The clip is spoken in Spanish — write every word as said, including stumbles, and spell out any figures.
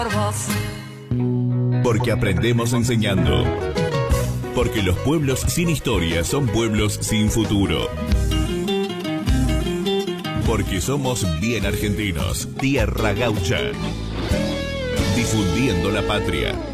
Porque aprendemos enseñando. Porque los pueblos sin historia son pueblos sin futuro. Porque somos bien argentinos. Tierra Gaucha. Difundiendo la patria.